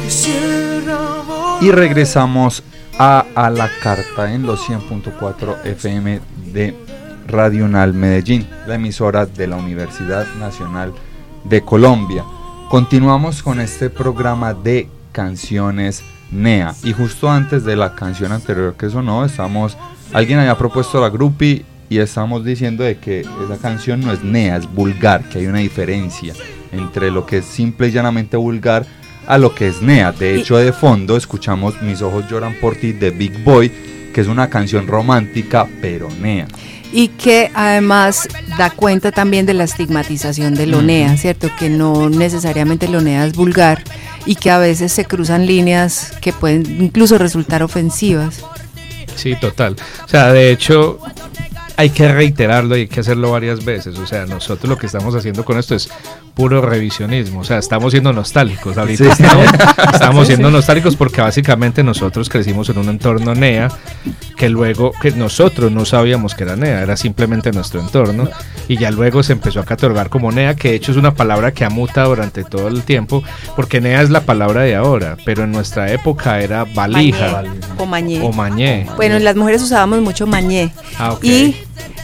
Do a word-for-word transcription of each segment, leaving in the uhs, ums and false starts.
Y regresamos a, a la carta en los cien punto cuatro F M de Radio Unal Medellín, la emisora de la Universidad Nacional de Colombia. Continuamos con este programa de canciones N E A, y justo antes de la canción anterior que sonó, estamos, alguien había propuesto la groupie y estamos diciendo de que esa canción no es N E A, es vulgar, que hay una diferencia entre lo que es simple y llanamente vulgar a lo que es N E A. De hecho, de fondo escuchamos Mis ojos lloran por ti de Big Boy, que es una canción romántica pero N E A. Y que además da cuenta también de la estigmatización de lo N E A, ¿cierto? Que no necesariamente lo N E A es vulgar y que a veces se cruzan líneas que pueden incluso resultar ofensivas. Sí, total. O sea, de hecho, hay que reiterarlo y hay que hacerlo varias veces. O sea, nosotros lo que estamos haciendo con esto es puro revisionismo. O sea, estamos siendo nostálgicos. Ahorita sí. estamos, estamos sí, siendo sí. nostálgicos porque básicamente nosotros crecimos en un entorno N E A que luego, que nosotros no sabíamos que era N E A, era simplemente nuestro entorno, y ya luego se empezó a catalogar como N E A, que de hecho es una palabra que ha mutado durante todo el tiempo, porque N E A es la palabra de ahora, pero en nuestra época era valija mañé, o mañé. O mañé. Bueno, las mujeres usábamos mucho mañé. Ah, okay. Y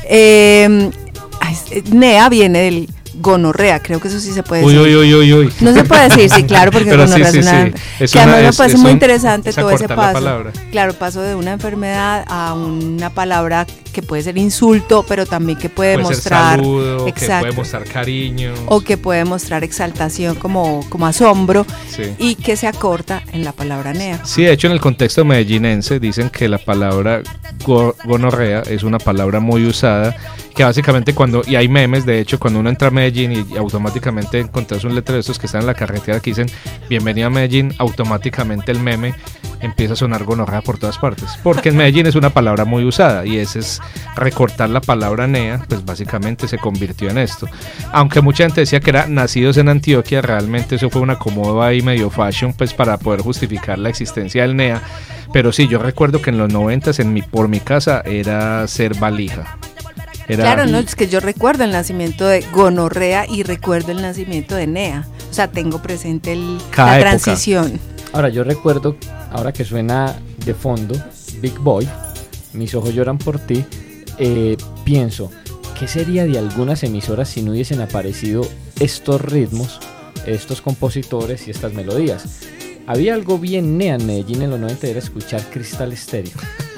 eh, N E A viene del gonorrea, creo que eso sí se puede uy, decir. Uy, uy, uy, uy. No se puede decir, sí, claro, porque pero gonorrea sí, es sí, una... sí. Es que además una, me es, parece es muy un, interesante todo ese paso. Claro, paso de una enfermedad a una palabra que puede ser insulto, pero también que puede, puede mostrar... ser saludo, exacto, que puede mostrar cariño. O que puede mostrar exaltación como, como asombro, sí. Y que se acorta en la palabra N E A. Sí, de hecho en el contexto medellinense dicen que la palabra go- gonorrea es una palabra muy usada, que básicamente cuando, y hay memes, de hecho, cuando uno entra a Medellín y, y automáticamente encuentras un letrero de estos que están en la carretera que dicen bienvenido a Medellín, automáticamente el meme empieza a sonar gonorrea por todas partes, porque en Medellín es una palabra muy usada, y ese es recortar la palabra N E A, pues básicamente se convirtió en esto. Aunque mucha gente decía que era nacidos en Antioquia, realmente eso fue un acomodo ahí medio fashion, pues para poder justificar la existencia del N E A. Pero sí, yo recuerdo que en los noventas en mi, por mi casa era ser valija. Era... Claro, no, es que yo recuerdo el nacimiento de gonorrea y recuerdo el nacimiento de N E A. O sea, tengo presente el, la época. Transición. Ahora, yo recuerdo, ahora que suena de fondo, Big Boy, Mis ojos lloran por ti, eh, pienso, ¿qué sería de algunas emisoras si no hubiesen aparecido estos ritmos, estos compositores y estas melodías? Había algo bien N E A en Medellín en los noventa, era escuchar Cristal Estéreo.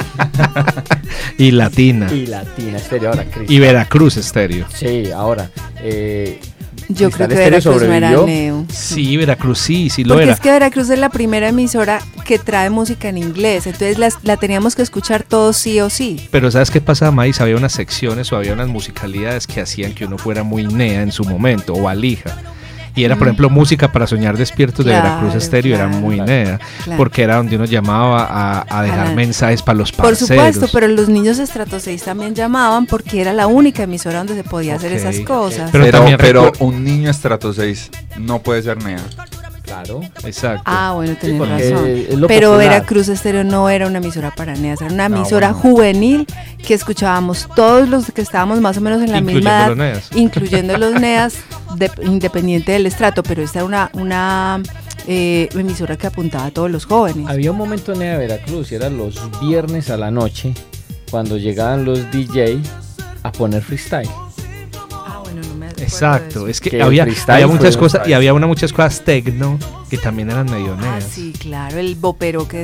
y Latina. Y Latina Estéreo, ahora Cristal. Y Veracruz Estéreo. Sí, ahora. Eh, Yo creo que Veracruz no era neo. Sí, Veracruz sí, sí lo Porque era. es que Veracruz es la primera emisora que trae música en inglés, entonces la, la teníamos que escuchar todos sí o sí. Pero ¿sabes qué pasaba, Maíz? Había unas secciones o había unas musicalidades que hacían que uno fuera muy N E A en su momento, o valija. Y era, por ejemplo, Música para Soñar Despiertos, claro, de Veracruz Estéreo, claro, era muy claro, N E A, claro, porque era donde uno llamaba a, a dejar ah, mensajes para los parceros. Por supuesto, pero los niños de Estrato seis también llamaban porque era la única emisora donde se podía okay, hacer esas cosas. Pero, pero, pero un niño Estrato seis no puede ser N E A. Claro, exacto. Ah, bueno, tenés sí, razón. Pero popular. Veracruz Estéreo no era una emisora para N E A, era una emisora no, bueno. juvenil que escuchábamos todos los que estábamos más o menos en la misma edad, los incluyendo los N E As, de, independiente del estrato, pero esta era una, una eh, emisora que apuntaba a todos los jóvenes. Había un momento en N E A Veracruz, y era los viernes a la noche, cuando llegaban los D J a poner freestyle. Exacto, es que, que había, había muchas cosas y había una muchas cosas tecno que también eran medio N E A. Ah, sí, claro, el bopero que